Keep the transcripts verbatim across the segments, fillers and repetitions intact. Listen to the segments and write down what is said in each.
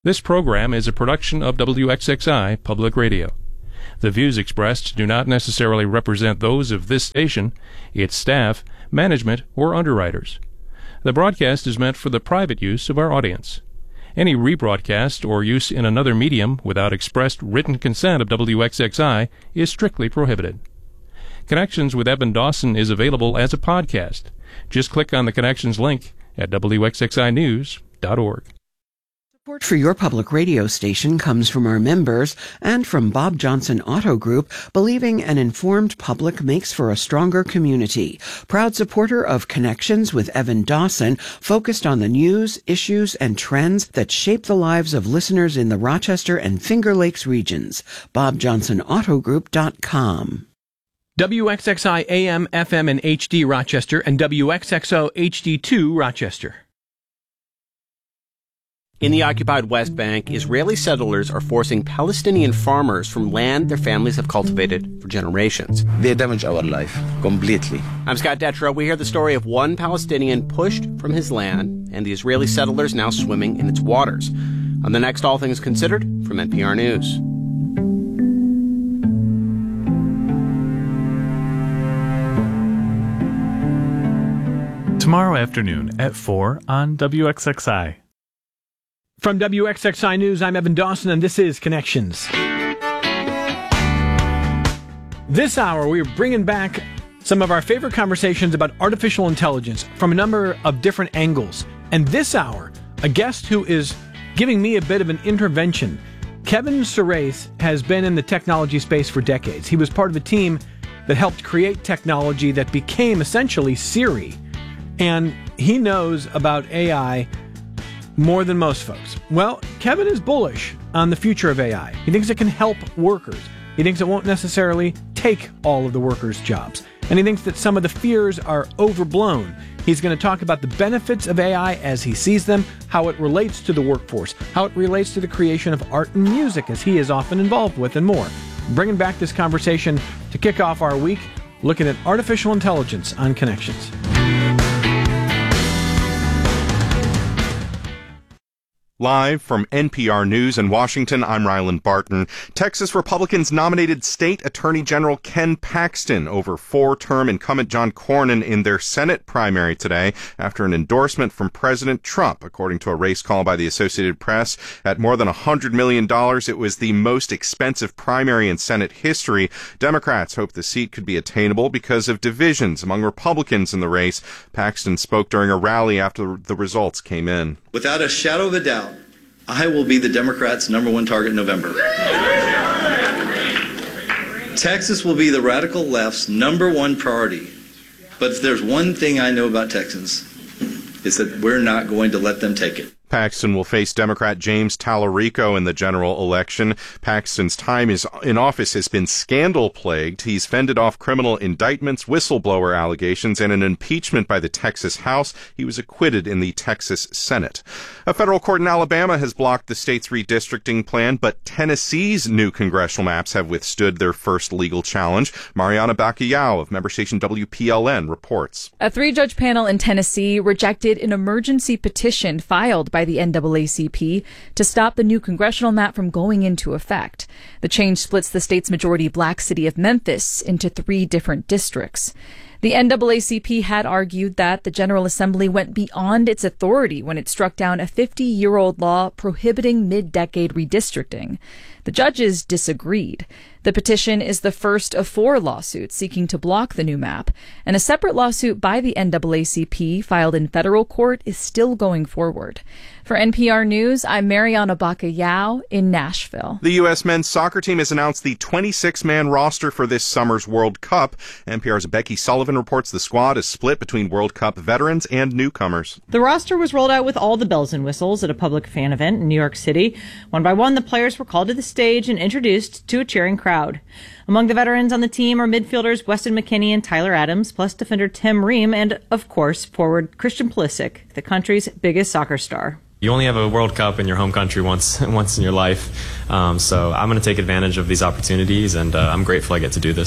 This program is a production of W X X I Public Radio. The views expressed do not necessarily represent those of this station, its staff, management, or underwriters. The broadcast is meant for the private use of our audience. Any rebroadcast or use in another medium without expressed written consent of W X X I is strictly prohibited. Connections with Evan Dawson is available as a podcast. Just click on the Connections link at W X X I news dot org. Support for your public radio station comes from our members and from Bob Johnson Auto Group, believing an informed public makes for a stronger community. Proud supporter of Connections with Evan Dawson, focused on the news, issues, and trends that shape the lives of listeners in the Rochester and Finger Lakes regions. bob johnson auto group dot com. W X X I A M, F M, and H D Rochester and W X X O H D two Rochester. In the occupied West Bank, Israeli settlers are forcing Palestinian farmers from land their families have cultivated for generations. They damage our life completely. I'm Scott Detrow. We hear the story of one Palestinian pushed from his land and the Israeli settlers now swimming in its waters. On the next All Things Considered from N P R News. Tomorrow afternoon at four on W X X I. From W X X I News, I'm Evan Dawson, and this is Connections. This hour, we're bringing back some of our favorite conversations about artificial intelligence from a number of different angles. And this hour, a guest who is giving me a bit of an intervention. Kevin Surace has been in the technology space for decades. He was part of a team that helped create technology that became essentially Siri. And he knows about A I more than most folks. Well, Kevin is bullish on the future of A I. He thinks it can help workers. He thinks it won't necessarily take all of the workers' jobs. And he thinks that some of the fears are overblown. He's going to talk about the benefits of A I as he sees them, how it relates to the workforce, how it relates to the creation of art and music, as he is often involved with, and more. Bringing back this conversation to kick off our week, looking at artificial intelligence on Connections. Live from N P R News in Washington, I'm Ryland Barton. Texas Republicans nominated State Attorney General Ken Paxton over four-term incumbent John Cornyn in their Senate primary today after an endorsement from President Trump. According to a race call by the Associated Press, at more than one hundred million dollars, it was the most expensive primary in Senate history. Democrats hope the seat could be attainable because of divisions among Republicans in the race. Paxton spoke during a rally after the results came in. Without a shadow of a doubt, I will be the Democrats' number one target in November. Texas will be the radical left's number one priority. But if there's one thing I know about Texans, it's that we're not going to let them take it. Paxton will face Democrat James Talarico in the general election. Paxton's time is in office has been scandal-plagued. He's fended off criminal indictments, whistleblower allegations, and an impeachment by the Texas House. He was acquitted in the Texas Senate. A federal court in Alabama has blocked the state's redistricting plan, but Tennessee's new congressional maps have withstood their first legal challenge. Mariana Bacallao of member station W P L N reports. A three-judge panel in Tennessee rejected an emergency petition filed by the N double A C P to stop the new congressional map from going into effect. The change splits the state's majority black city of Memphis into three different districts. The N double A C P had argued that the General Assembly went beyond its authority when it struck down a fifty-year-old law prohibiting mid-decade redistricting. The judges disagreed. The petition is the first of four lawsuits seeking to block the new map, and a separate lawsuit by the N double A C P filed in federal court is still going forward. For N P R News, I'm Mariana Bacallao in Nashville. The U S men's soccer team has announced the twenty-six man roster for this summer's World Cup. N P R's Becky Sullivan reports the squad is split between World Cup veterans and newcomers. The roster was rolled out with all the bells and whistles at a public fan event in New York City. One by one, the players were called to the stage and introduced to a cheering crowd. Among the veterans on the team are midfielders Weston McKennie and Tyler Adams, plus defender Tim Ream, and, of course, forward Christian Pulisic, the country's biggest soccer star. You only have a World Cup in your home country once once in your life, um, so I'm going to take advantage of these opportunities, and uh, I'm grateful I get to do this.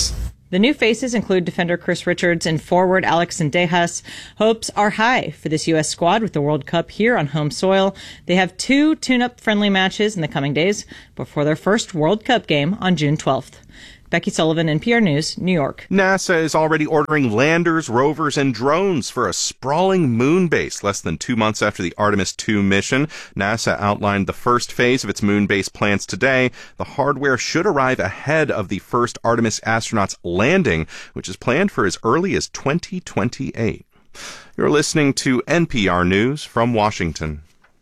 The new faces include defender Chris Richards and forward Alex Sendejas. Hopes are high for this U S squad with the World Cup here on home soil. They have two tune-up friendly matches in the coming days before their first World Cup game on June twelfth. Becky Sullivan, N P R News, New York. NASA is already ordering landers, rovers, and drones for a sprawling moon base less than two months after the Artemis two mission. NASA outlined the first phase of its moon base plans today. The hardware should arrive ahead of the first Artemis astronauts landing, which is planned for as early as twenty twenty-eight. You're listening to N P R News from Washington.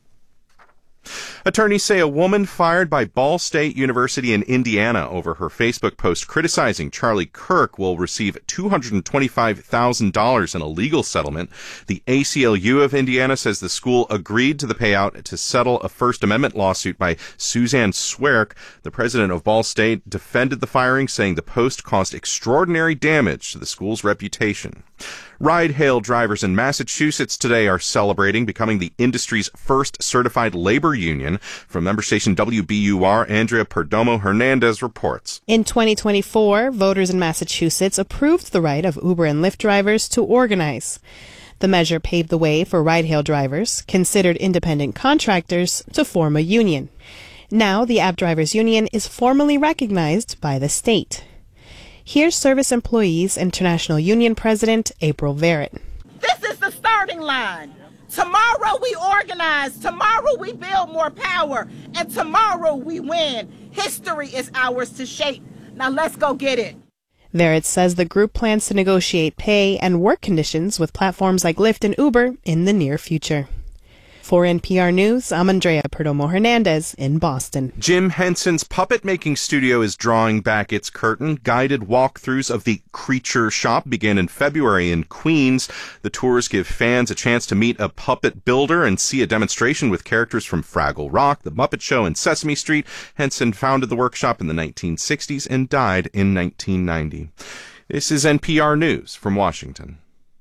Attorneys say a woman fired by Ball State University in Indiana over her Facebook post criticizing Charlie Kirk will receive two hundred twenty-five thousand dollars in a legal settlement. The A C L U of Indiana says the school agreed to the payout to settle a First Amendment lawsuit by Suzanne Swerk. The president of Ball State defended the firing, saying the post caused extraordinary damage to the school's reputation. Ride-hail drivers in Massachusetts today are celebrating becoming the industry's first certified labor union. From member station W B U R, Andrea Perdomo Hernandez reports. In twenty twenty-four, voters in Massachusetts approved the right of Uber and Lyft drivers to organize. The measure paved the way for ride-hail drivers, considered independent contractors, to form a union. Now, the App Drivers Union is formally recognized by the state. Here's Service Employees International Union President April Verrett. This is the starting line. Tomorrow we organize. Tomorrow we build more power. And tomorrow we win. History is ours to shape. Now let's go get it. Verrett says the group plans to negotiate pay and work conditions with platforms like Lyft and Uber in the near future. For N P R News, I'm Andrea Perdomo Hernandez in Boston. Jim Henson's puppet-making studio is drawing back its curtain. Guided walkthroughs of the Creature Shop begin in February in Queens. The tours give fans a chance to meet a puppet builder and see a demonstration with characters from Fraggle Rock, The Muppet Show, and Sesame Street. Henson founded the workshop in the nineteen sixties and died in nineteen ninety. This is N P R News from Washington.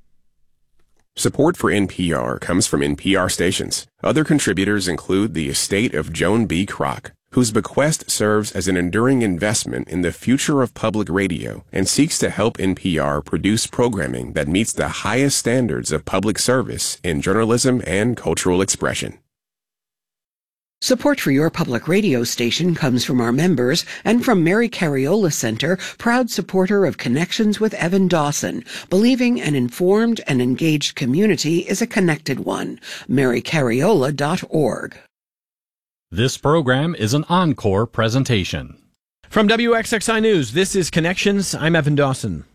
Support for N P R comes from N P R stations. Other contributors include the estate of Joan B. Kroc, whose bequest serves as an enduring investment in the future of public radio and seeks to help N P R produce programming that meets the highest standards of public service in journalism and cultural expression. Support for your public radio station comes from our members and from Mary Cariola Center, proud supporter of Connections with Evan Dawson, believing an informed and engaged community is a connected one. mary cariola dot org. This program is an encore presentation. From W X X I News, this is Connections. I'm Evan Dawson.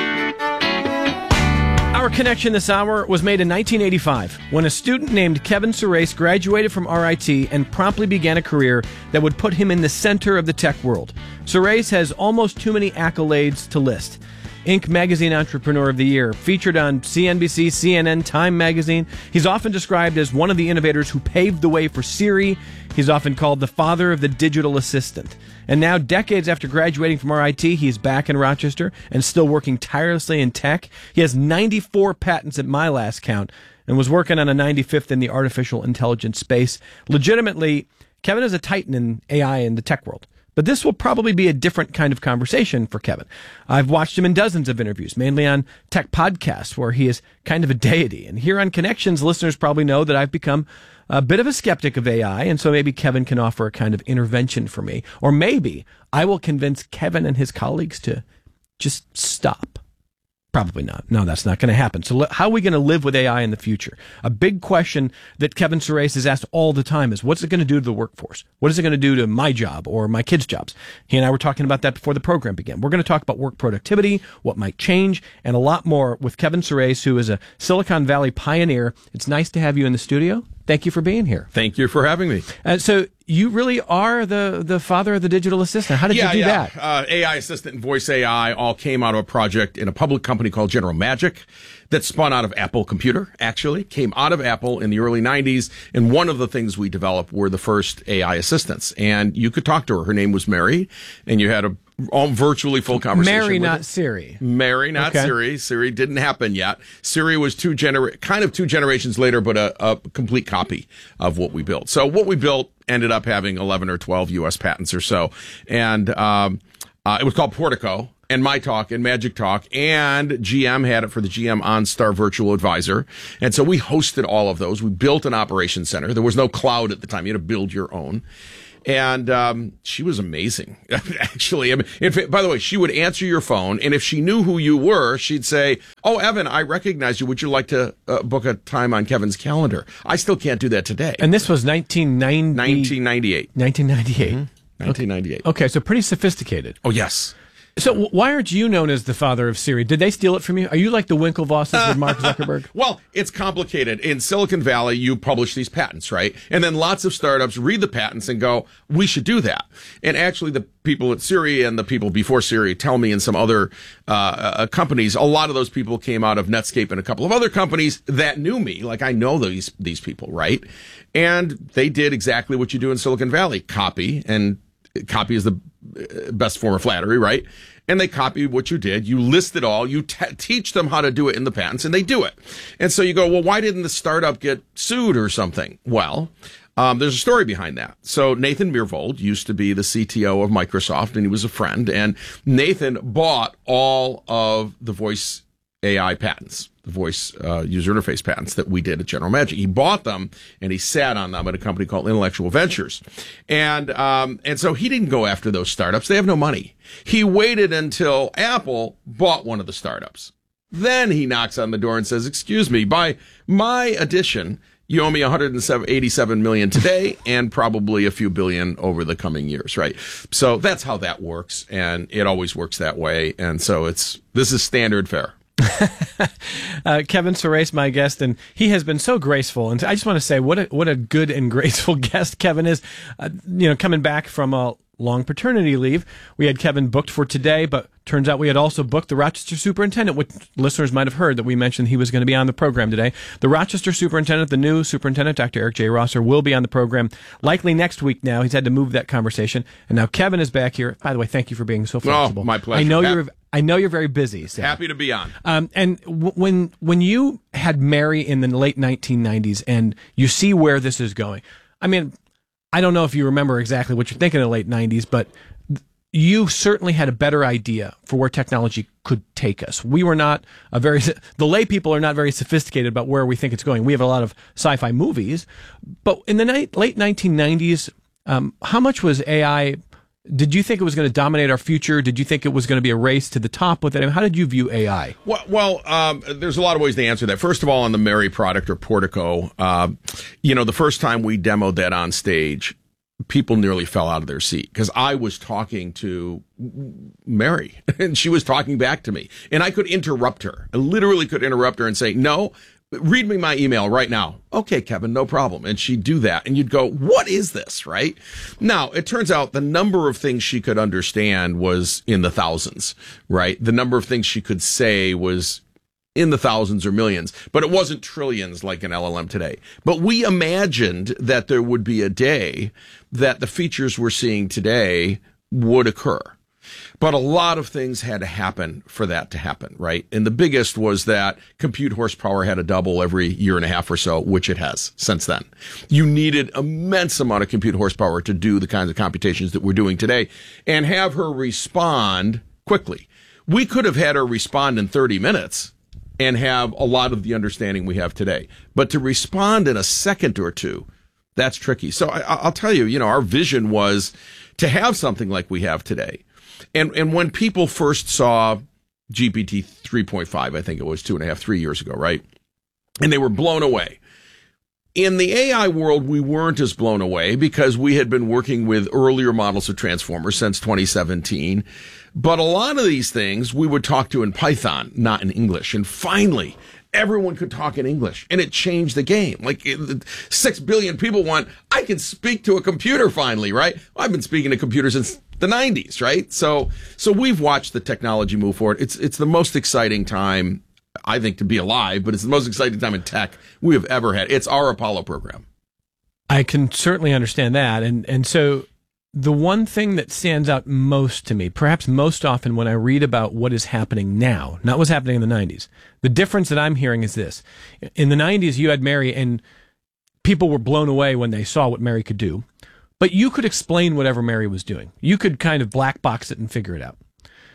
Our connection this hour was made in nineteen eighty-five when a student named Kevin Surace graduated from R I T and promptly began a career that would put him in the center of the tech world. Surace has almost too many accolades to list. Inc Magazine Entrepreneur of the Year, featured on C N B C, C N N, Time Magazine. He's often described as one of the innovators who paved the way for Siri. He's often called the father of the digital assistant. And now, decades after graduating from R I T, he's back in Rochester and still working tirelessly in tech. He has ninety-four patents at my last count and was working on a ninety-fifth in the artificial intelligence space. Legitimately, Kevin is a titan in A I in the tech world. But this will probably be a different kind of conversation for Kevin. I've watched him in dozens of interviews, mainly on tech podcasts, where he is kind of a deity. And here on Connections, listeners probably know that I've become a bit of a skeptic of A I, and so maybe Kevin can offer a kind of intervention for me. Or maybe I will convince Kevin and his colleagues to just stop. Probably not. No, that's not going to happen. So how are we going to live with A I in the future? A big question that Kevin Surace is asked all the time is, what's it going to do to the workforce? What is it going to do to my job or my kids' jobs? He and I were talking about that before the program began. We're going to talk about work productivity, what might change, and a lot more with Kevin Surace, who is a Silicon Valley pioneer. It's nice to have you in the studio. Thank you for being here. Thank you for having me. Uh, so you really are the, the father of the digital assistant. How did yeah, you do yeah. that? Uh, A I Assistant and Voice A I all came out of a project in a public company called General Magic that spun out of Apple Computer, actually. Came out of Apple in the early nineties, and one of the things we developed were the first A I assistants. And you could talk to her. Her name was Mary, and you had a all virtually full conversation. Mary, with not her. Siri. Mary, not okay. Siri. Siri didn't happen yet. Siri was two genera- kind of two generations later, but a, a complete copy of what we built. So what we built ended up having eleven or twelve U S patents or so. And, um, uh, it was called Portico. And My Talk and Magic Talk, and G M had it for the G M OnStar Virtual Advisor. And so we hosted all of those. We built an operations center. There was no cloud at the time. You had to build your own. And um, she was amazing, actually. I mean, if, by the way, she would answer your phone, and if she knew who you were, she'd say, "Oh, Evan, I recognize you. Would you like to uh, book a time on Kevin's calendar?" I still can't do that today. And this was nineteen ninety nineteen ninety-eight nineteen ninety-eight Mm-hmm. nineteen ninety-eight Okay. okay, so pretty sophisticated. Oh, yes. So w- why aren't you known as the father of Siri? Did they steal it from you? Are you like the Winklevosses with Mark Zuckerberg? Well, it's complicated. In Silicon Valley, you publish these patents, right? And then lots of startups read the patents and go, we should do that. And actually, the people at Siri and the people before Siri tell me in some other uh, uh, companies, a lot of those people came out of Netscape and a couple of other companies that knew me. Like, I know these these people, right? And they did exactly what you do in Silicon Valley. Copy, and copy is the best form of flattery, right? And they copy what you did. You list it all. You t- teach them how to do it in the patents, and they do it. And so you go, well, why didn't the startup get sued or something? Well, um, there's a story behind that. So Nathan Myhrvold used to be the C T O of Microsoft, and he was a friend. And Nathan bought all of the voice A I patents, the voice uh, user interface patents that we did at General Magic. He bought them, and he sat on them at a company called Intellectual Ventures. And um, and so he didn't go after those startups. They have no money. He waited until Apple bought one of the startups. Then he knocks on the door and says, excuse me, by my addition, you owe me one hundred eighty-seven million dollars today and probably a few billion over the coming years, right? So that's how that works, and it always works that way. And so it's this is standard fare. uh, Kevin Sorace, my guest, and he has been so graceful. And I just want to say what a what a good and graceful guest Kevin is. Uh, you know, coming back from a long paternity leave, we had Kevin booked for today, but turns out we had also booked the Rochester superintendent, which listeners might have heard that we mentioned he was going to be on the program today. The Rochester superintendent, the new superintendent, Doctor Eric J. Rosser, will be on the program likely next week now. He's had to move that conversation. And now Kevin is back here. By the way, thank you for being so flexible. Oh, my pleasure. I know Happy- you're I know you're very busy. So. Happy to be on. Um, and w- when when you had Mary in the late nineteen nineties and you see where this is going, I mean, I don't know if you remember exactly what you're thinking in the late nineties, but you certainly had a better idea for where technology could take us. We were not a very, the lay people are not very sophisticated about where we think it's going. We have a lot of sci-fi movies, but in the ni- late nineteen nineties, um, how much was A I? Did you think it was going to dominate our future? Did you think it was going to be a race to the top with it? I mean, how did you view A I? Well, well um, there's a lot of ways to answer that. First of all, on the Mary product or Portico, uh, you know, the first time we demoed that on stage, people nearly fell out of their seat because I was talking to Mary and she was talking back to me, and I could interrupt her. I literally could interrupt her and say, no, read me my email right now. Okay, Kevin, no problem. And she'd do that. And you'd go, what is this, right? Now, it turns out the number of things she could understand was in the thousands, right? The number of things she could say was in the thousands or millions, but it wasn't trillions like an L L M today. But we imagined that there would be a day that the features we're seeing today would occur. But a lot of things had to happen for that to happen, right? And the biggest was that compute horsepower had to double every year and a half or so, which it has since then. You needed immense amount of compute horsepower to do the kinds of computations that we're doing today and have her respond quickly. We could have had her respond in thirty minutes and have a lot of the understanding we have today. But to respond in a second or two, that's tricky. So I, I'll tell you, you know, our vision was to have something like we have today. And and when people first saw G P T three point five, I think it was two and a half, three years ago, right? And they were blown away. In the A I world, we weren't as blown away because we had been working with earlier models of transformers since twenty seventeen. But a lot of these things we would talk to in Python, not in English. And finally, everyone could talk in English, and it changed the game. Like it, six billion people want, I can speak to a computer finally, right? Well, I've been speaking to computers since the nineties, right? So, so we've watched the technology move forward. It's, it's the most exciting time, I think, to be alive, but it's the most exciting time in tech we have ever had. It's our Apollo program. I can certainly understand that. And, and so the one thing that stands out most to me, perhaps most often when I read about what is happening now, not what's happening in the nineties, the difference that I'm hearing is this. In the nineties, you had Mary, and people were blown away when they saw what Mary could do. But you could explain whatever Mary was doing. You could kind of black box it and figure it out.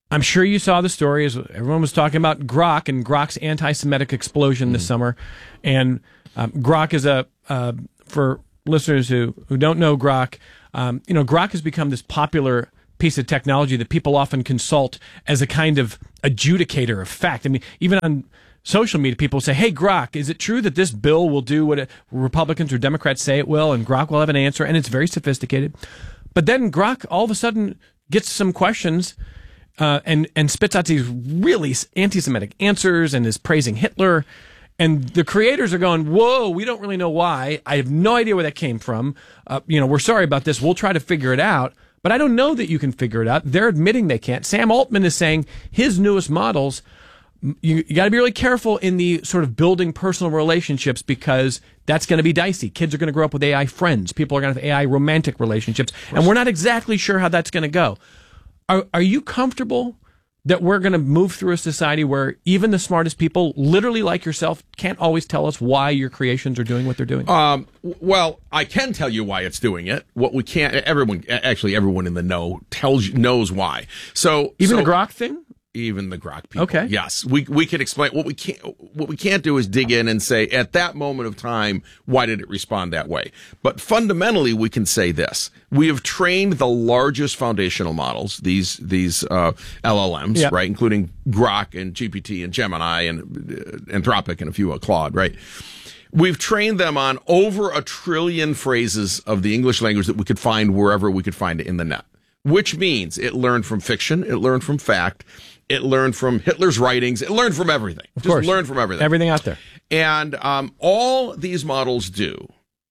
I'm sure you saw the story as everyone was talking about Grok and Grok's anti-Semitic explosion this mm. summer. And um, Grok is a, uh, for listeners who, who don't know Grok, um, you know, Grok has become this popular piece of technology that people often consult as a kind of adjudicator of fact. I mean, even on social media, people say, hey, Grok, is it true that this bill will do what Republicans or Democrats say it will? And Grok will have an answer, and it's very sophisticated. But then Grok all of a sudden gets some questions uh, and, and spits out these really anti-Semitic answers and is praising Hitler. And the creators are going, whoa, we don't really know why. I have no idea where that came from. Uh, you know, we're sorry about this. We'll try to figure it out. But I don't know that you can figure it out. They're admitting they can't. Sam Altman is saying his newest models, you, you got to be really careful in the sort of building personal relationships because that's going to be dicey. Kids are going to grow up with A I friends. People are going to have A I romantic relationships. And we're not exactly sure how that's going to go. Are, are you comfortable that we're going to move through a society where even the smartest people, literally like yourself, can't always tell us why your creations are doing what they're doing? Um, well, I can tell you why it's doing it. What we can't, everyone, actually everyone in the know tells you, knows why. So even so, the Grok thing? Even the Grok people. Okay. Yes. We, we can explain what we can't, what we can't do is dig in and say at that moment of time, why did it respond that way? But fundamentally, we can say this. We have trained the largest foundational models, these, these, uh, L L Ms, yep. right? Including Grok and G P T and Gemini and uh, Anthropic and a few, uh, Claude, right? We've trained them on over a trillion phrases of the English language that we could find wherever we could find it in the net, which means it learned from fiction. It learned from fact. It learned from Hitler's writings. It learned from everything. Of Just course. learned from everything. Everything out there. And um, all these models do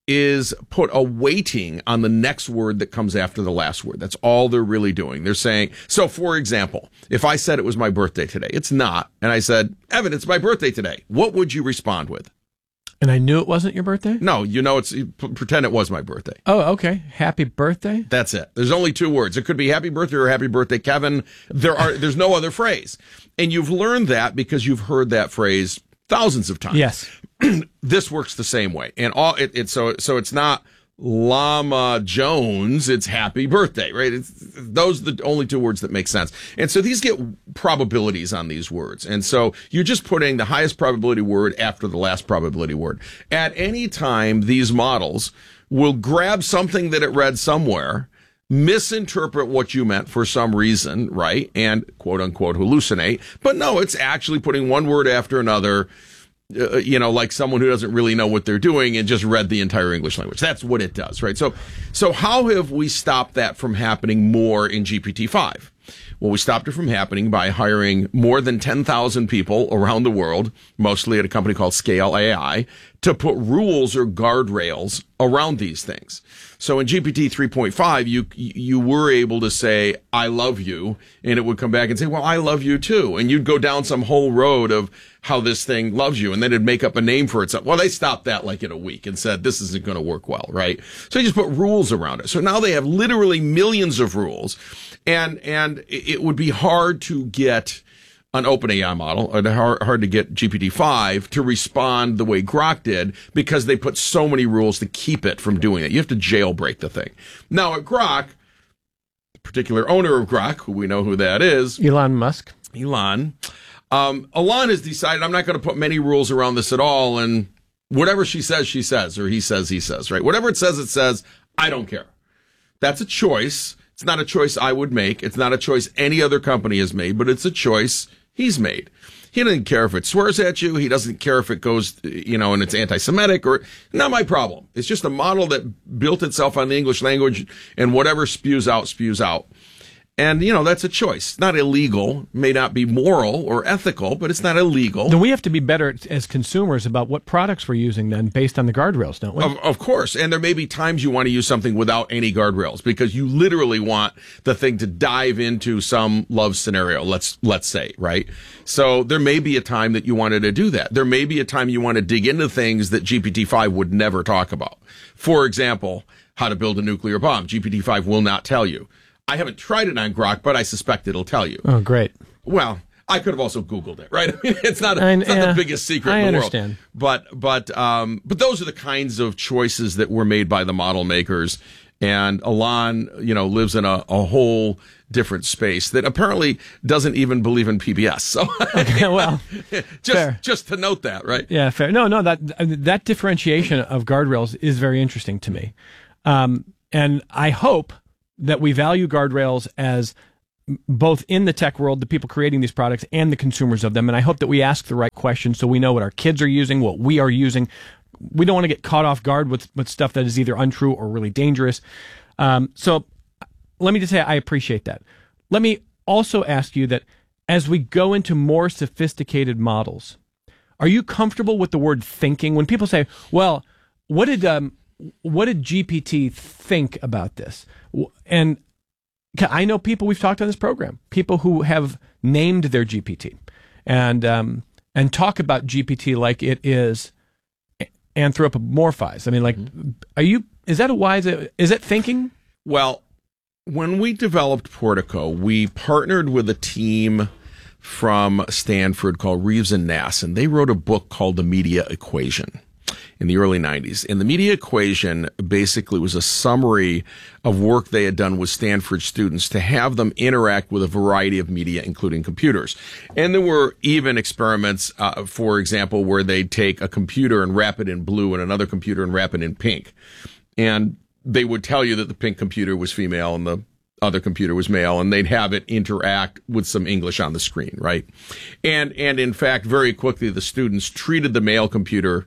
is put a weighting on the next word that comes after the last word. That's all they're really doing. They're saying, so for example, if I said it was my birthday today, it's not, and I said, Evan, it's my birthday today, what would you respond with? And I knew it wasn't your birthday? No, you know, it's p- pretend it was my birthday. Oh, okay. Happy birthday? That's it. There's only two words. It could be happy birthday or happy birthday, Kevin. There are, there's no other phrase. And you've learned that because you've heard that phrase thousands of times. Yes. This works the same way. And all it, it's so, so it's not Llama Jones, it's happy birthday, right? It's, those are the only two words that make sense. And so these get probabilities on these words. And so you're just putting the highest probability word after the last probability word. At any time, these models will grab something that it read somewhere, misinterpret what you meant for some reason, right? And quote unquote hallucinate. But no, it's actually putting one word after another. Uh, you know, like someone who doesn't really know what they're doing and just read the entire English language. That's what it does, right? So, so how have we stopped that from happening more in G P T five? Well, we stopped it from happening by hiring more than ten thousand people around the world, mostly at a company called Scale A I, to put rules or guardrails around these things. So in G P T three point five, you you were able to say, I love you, and it would come back and say, well, I love you too. And you'd go down some whole road of how this thing loves you, and then it'd make up a name for itself. Well, they stopped that like in a week and said, this isn't going to work well, right? So they just put rules around it. So now they have literally millions of rules, and and it would be hard to get an OpenAI model, or hard, hard to get G P T five to respond the way Grok did because they put so many rules to keep it from doing it. You have to jailbreak the thing. Now at Grok, the particular owner of Grok, who we know who that is, Elon Musk. Elon, um, Elon has decided I'm not going to put many rules around this at all, and whatever she says, she says, or he says, he says, right? Whatever it says, it says. I don't care. That's a choice. It's not a choice I would make. It's not a choice any other company has made, but it's a choice he's made. He doesn't care if it swears at you. He doesn't care if it goes, you know, and it's anti-Semitic or not my problem. It's just a model that built itself on the English language, and whatever spews out, spews out. And, you know, that's a choice. It's not illegal, may not be moral or ethical, but it's not illegal. Then we have to be better as consumers about what products we're using then based on the guardrails, don't we? Of, of course. And there may be times you want to use something without any guardrails because you literally want the thing to dive into some love scenario, let's, let's say, right? So there may be a time that you wanted to do that. There may be a time you want to dig into things that G P T five would never talk about. For example, how to build a nuclear bomb. G P T five will not tell you. I haven't tried it on Grok, but I suspect it'll tell you. Oh, great. Well, I could have also Googled it, right? I mean, it's not, a, I, it's not yeah, the biggest secret I in the understand. world. But, but, um, but those are the kinds of choices that were made by the model makers. And Alon, you know, lives in a, a whole different space that apparently doesn't even believe in P B S. So, okay, well, just fair. just to note that, right? Yeah, fair. No, no, that that differentiation of guardrails is very interesting to me, um, and I hope that we value guardrails as both in the tech world, the people creating these products, and the consumers of them. And I hope that we ask the right questions so we know what our kids are using, what we are using. We don't want to get caught off guard with, with stuff that is either untrue or really dangerous. Um, so let me just say I appreciate that. Let me also ask you that as we go into more sophisticated models, are you comfortable with the word thinking? When people say, well, what did um, what did G P T think about this? And I know people, we've talked on this program, people who have named their G P T and um, and talk about G P T like it is anthropomorphized. I mean, like, mm-hmm. are you, is that a wise, is it thinking? Well, when we developed Portico, we partnered with a team from Stanford called Reeves and Nass, and they wrote a book called The Media Equation in the early nineties. And the Media Equation basically was a summary of work they had done with Stanford students to have them interact with a variety of media, including computers. And there were even experiments, uh, for example, where they'd take a computer and wrap it in blue and another computer and wrap it in pink. And they would tell you that the pink computer was female and the other computer was male, and they'd have it interact with some English on the screen, right? And, and in fact, very quickly, the students treated the male computer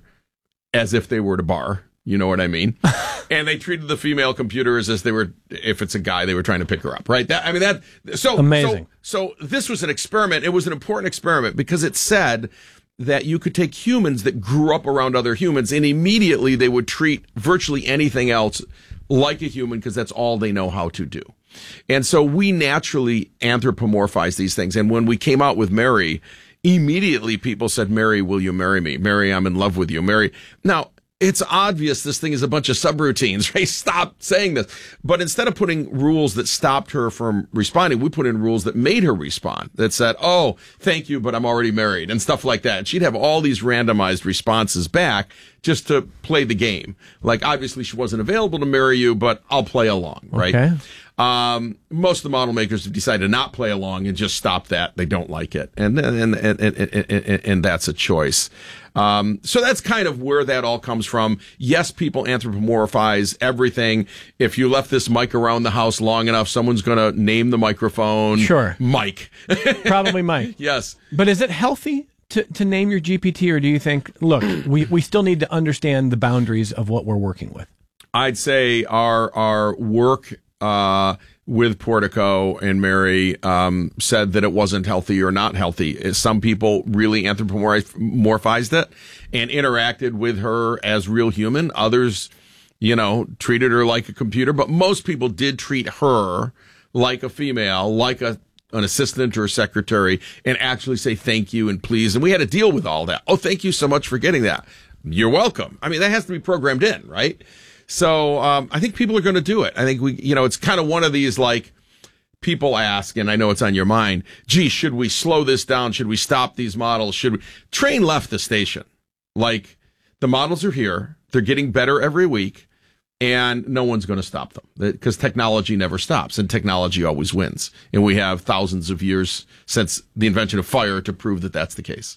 as if they were at a bar, you know what I mean? And they treated the female computer as if they were, if it's a guy, they were trying to pick her up, right? That, I mean, that, so, amazing. So, so this was an experiment. It was an important experiment because it said that you could take humans that grew up around other humans and immediately they would treat virtually anything else like a human because that's all they know how to do. And so we naturally anthropomorphize these things. And when we came out with Mary, immediately people said, Mary, will you marry me? Mary, I'm in love with you. Mary. Now, it's obvious this thing is a bunch of subroutines, right? Stop saying this. But instead of putting rules that stopped her from responding, we put in rules that made her respond, that said, oh, thank you, but I'm already married, and stuff like that. And she'd have all these randomized responses back just to play the game. Like, obviously, she wasn't available to marry you, but I'll play along, right? Okay. Um, most of the model makers have decided to not play along and just stop that. They don't like it. And, and, and, and, and, and, and that's a choice. Um, so that's kind of where that all comes from. Yes, people anthropomorphize everything. If you left this mic around the house long enough, someone's going to name the microphone. Sure. Mike. Probably Mike. Yes. But is it healthy to, to name your G P T, or do you think, look, we, we still need to understand the boundaries of what we're working with? I'd say our, our work, uh, with Portico and Mary, um, said that it wasn't healthy or not healthy. Some people really anthropomorphized it and interacted with her as real human. Others, you know, treated her like a computer, but most people did treat her like a female, like a, an assistant or a secretary, and actually say thank you and please. And we had to deal with all that. Oh, thank you so much for getting that. You're welcome. I mean, that has to be programmed in, right? So um, I think people are going to do it. I think we, you know, it's kind of one of these, like, people ask, and I know it's on your mind, gee, should we slow this down? Should we stop these models? Should we? Train left the station. Like, the models are here. They're getting better every week, and no one's going to stop them because technology never stops, and technology always wins. And we have thousands of years since the invention of fire to prove that that's the case.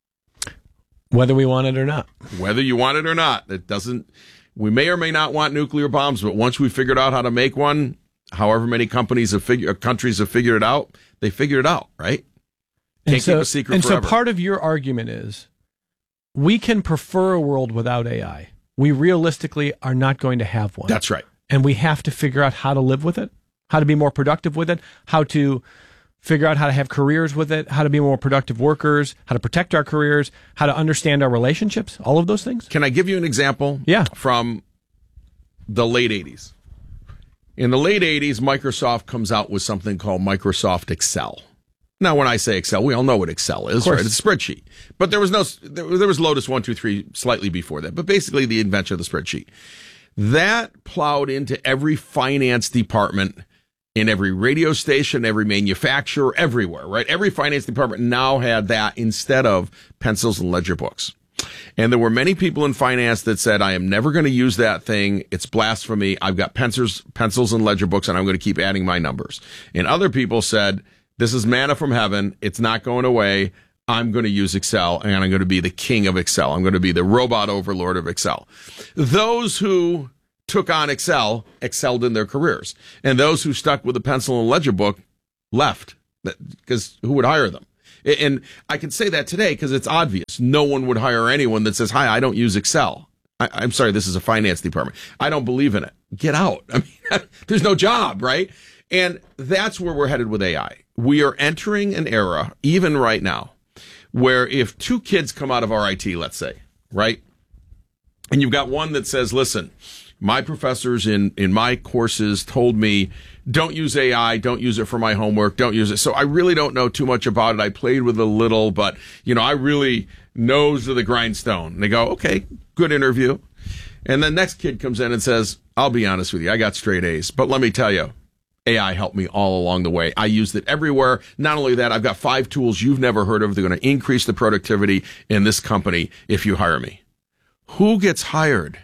Whether we want it or not. Whether you want it or not. It doesn't... We may or may not want nuclear bombs, but once we figured out how to make one, however many companies have figured, countries have figured it out, they figured it out, right? Can't and so, keep a secret and forever. So part of your argument is we can prefer a world without A I. We realistically are not going to have one. That's right. And we have to figure out how to live with it, how to be more productive with it, how to figure out how to have careers with it, how to be more productive workers, how to protect our careers, how to understand our relationships, all of those things. Can I give you an example? Yeah. From the late eighties. In the late eighties, Microsoft comes out with something called Microsoft Excel. Now, when I say Excel, we all know what Excel is, right? It's a spreadsheet. But there was no, there was Lotus one two three slightly before that, but basically the invention of the spreadsheet. That plowed into every finance department in every radio station, every manufacturer, everywhere, right? Every finance department now had that instead of pencils and ledger books. And there were many people in finance that said, I am never going to use that thing. It's blasphemy. I've got pencils, pencils and ledger books, and I'm going to keep adding my numbers. And other people said, this is manna from heaven. It's not going away. I'm going to use Excel, and I'm going to be the king of Excel. I'm going to be the robot overlord of Excel. Those who took on Excel excelled in their careers. And those who stuck with a pencil and ledger book left, because who would hire them? And I can say that today because it's obvious. No one would hire anyone that says, hi, I don't use Excel. I, I'm sorry, this is a finance department. I don't believe in it. Get out. I mean, there's no job, right? And that's where we're headed with A I. We are entering an era, even right now, where if two kids come out of R I T, let's say, right? And you've got one that says, listen, my professors in, in my courses told me, don't use A I, don't use it for my homework, don't use it. So I really don't know too much about it. I played with it a little, but, you know, I really nose to the grindstone. And they go, okay, good interview. And the next kid comes in and says, I'll be honest with you, I got straight A's, but let me tell you, A I helped me all along the way. I used it everywhere. Not only that, I've got five tools you've never heard of. They're going to increase the productivity in this company if you hire me. Who gets hired?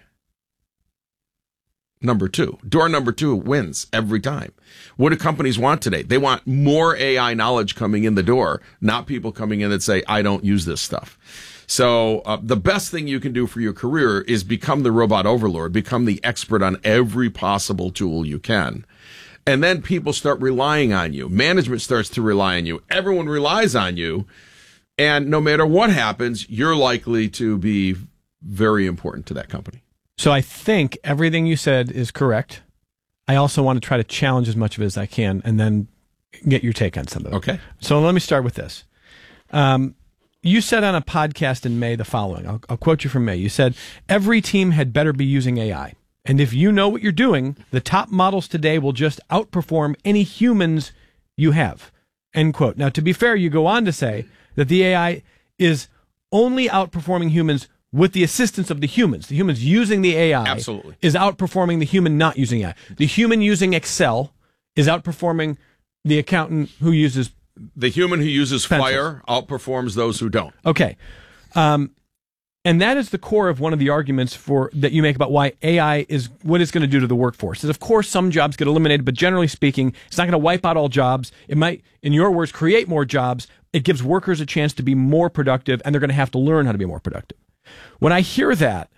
Number two. Door number two wins every time. What do companies want today? They want more A I knowledge coming in the door, not people coming in that say, I don't use this stuff. So uh, the best thing you can do for your career is become the robot overlord, become the expert on every possible tool you can. And then people start relying on you. Management starts to rely on you. Everyone relies on you. And no matter what happens, you're likely to be very important to that company. So I think everything you said is correct. I also want to try to challenge as much of it as I can and then get your take on some of it. Okay. So let me start with this. Um, you said on a podcast in May the following. I'll, I'll quote you from May. You said, every team had better be using A I. And if you know what you're doing, the top models today will just outperform any humans you have. End quote. Now, to be fair, you go on to say that the A I is only outperforming humans with the assistance of the humans. The humans using the A I Absolutely. is outperforming the human not using A I. The human using Excel is outperforming the accountant who uses The human who uses pencils. Fire outperforms those who don't. Okay. Um, and that is the core of one of the arguments for that you make about why A I is what it's going to do to the workforce. Is of course some jobs get eliminated, but generally speaking, it's not going to wipe out all jobs. It might, in your words, create more jobs. It gives workers a chance to be more productive, and they're going to have to learn how to be more productive. When I hear that,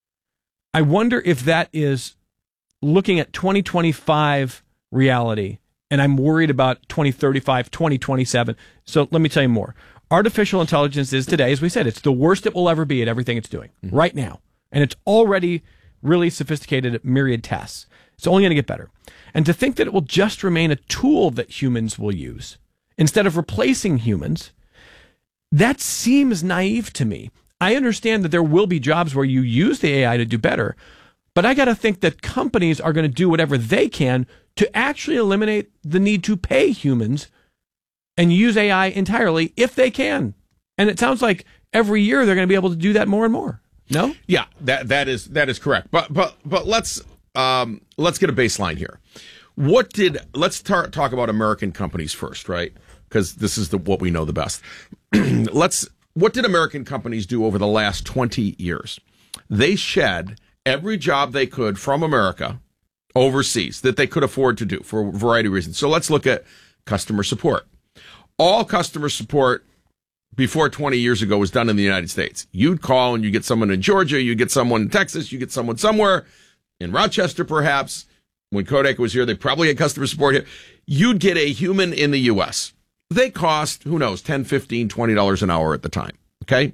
I wonder if that is looking at twenty twenty-five reality, and I'm worried about twenty thirty-five, twenty twenty-seven. So let me tell you more. Artificial intelligence is today, as we said, it's the worst it will ever be at everything it's doing mm-hmm. right now. And it's already really sophisticated at myriad tasks. It's only going to get better. And to think that it will just remain a tool that humans will use instead of replacing humans, that seems naive to me. I understand that there will be jobs where you use the A I to do better, but I got to think that companies are going to do whatever they can to actually eliminate the need to pay humans and use A I entirely if they can. And it sounds like every year they're going to be able to do that more and more. No? Yeah, that that is that is correct. But but but let's um, let's get a baseline here. What did let's tar- talk about American companies first, right? Because this is the what we know the best. let's. What did American companies do over the last twenty years? They shed every job they could from America overseas that they could afford to do for a variety of reasons. So let's look at customer support. All customer support before twenty years ago was done in the United States. You'd call and you get someone in Georgia, you get someone in Texas, you get someone somewhere in Rochester perhaps. When Kodak was here, they probably had customer support here. You'd get a human in the U S They cost, who knows, ten dollars, fifteen dollars, twenty dollars an hour at the time, okay?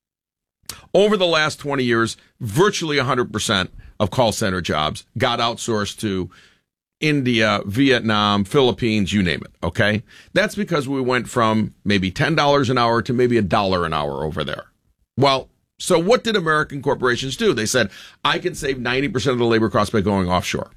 Over the last twenty years, virtually one hundred percent of call center jobs got outsourced to India, Vietnam, Philippines, you name it, okay? That's because we went from maybe ten dollars an hour to maybe a dollar an hour over there. Well, so what did American corporations do? They said, I can save ninety percent of the labor costs by going offshore,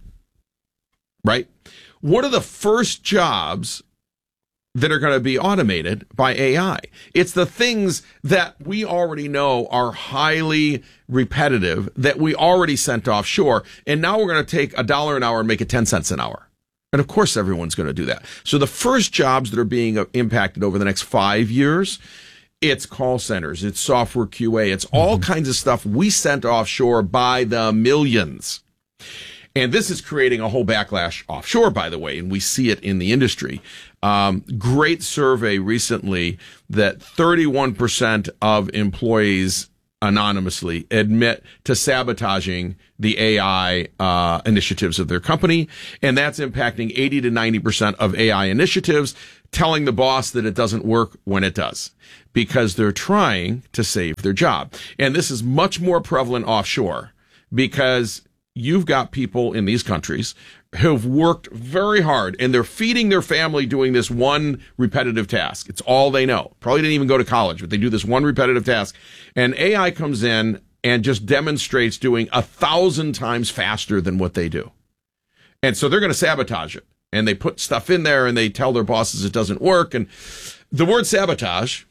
right? What are the first jobs that are going to be automated by A I? It's the things that we already know are highly repetitive, that we already sent offshore, and now we're going to take a dollar an hour and make it ten cents an hour. And of course everyone's going to do that. So the first jobs that are being impacted over the next five years It's call centers. It's software Q A. It's all mm-hmm. kinds of stuff we sent offshore by the millions. And this is creating a whole backlash offshore, by the way, and we see it in the industry. Um, great survey recently that thirty-one percent of employees anonymously admit to sabotaging the A I uh, initiatives of their company, and that's impacting eighty to ninety percent of A I initiatives, telling the boss that it doesn't work when it does, because they're trying to save their job. And this is much more prevalent offshore, because you've got people in these countries who've worked very hard and they're feeding their family doing this one repetitive task. It's all they know. Probably didn't even go to college, but they do this one repetitive task. And A I comes in and just demonstrates doing a thousand times faster than what they do. And so they're going to sabotage it. And they put stuff in there and they tell their bosses it doesn't work. And the word sabotage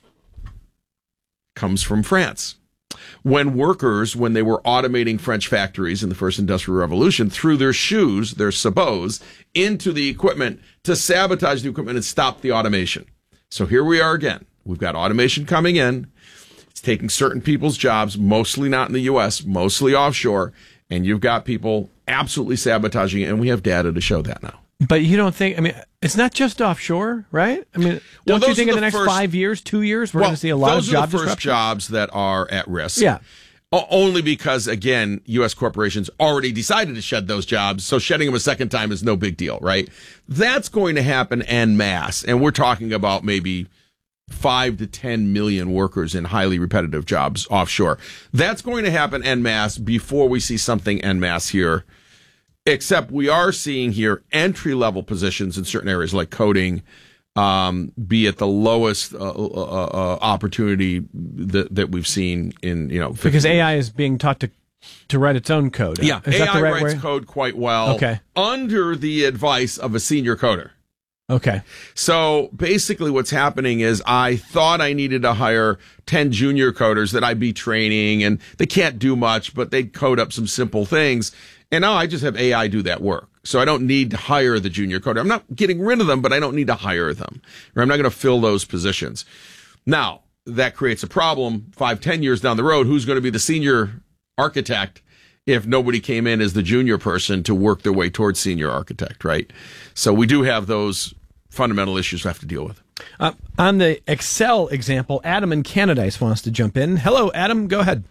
comes from France. When workers, when they were automating French factories in the first industrial revolution, threw their shoes, their sabots, into the equipment to sabotage the equipment and stop the automation. So here we are again. We've got automation coming in. It's taking certain people's jobs, mostly not in the U S, mostly offshore, and you've got people absolutely sabotaging it, and we have data to show that now. But you don't think, I mean, it's not just offshore, right? I mean, don't well, you think in the, the next first, five years, two years, we're well, going to see a lot of job disruption? Those are the first jobs that are at risk. Yeah. O- only because, again, U S corporations already decided to shed those jobs, so shedding them a second time is no big deal, right? That's going to happen en masse, and we're talking about maybe five to ten million workers in highly repetitive jobs offshore. That's going to happen en masse before we see something en masse here. Except we are seeing here entry-level positions in certain areas like coding um, be at the lowest uh, uh, uh, opportunity that, that we've seen in, you know, because A I is being taught to to write its own code. Yeah, is A I that the right writes way? code quite well. Okay. Under the advice of a senior coder. Okay. So basically what's happening is I thought I needed to hire ten junior coders that I'd be training, and they can't do much, but they'd code up some simple things. And now I just have A I do that work. So I don't need to hire the junior coder. I'm not getting rid of them, but I don't need to hire them. Or I'm not going to fill those positions. Now, that creates a problem five, ten years down the road. Who's going to be the senior architect if nobody came in as the junior person to work their way towards senior architect, right? So we do have those fundamental issues we have to deal with. Uh, on the Excel example, Adam in Canada wants to jump in. Hello, Adam. Go ahead.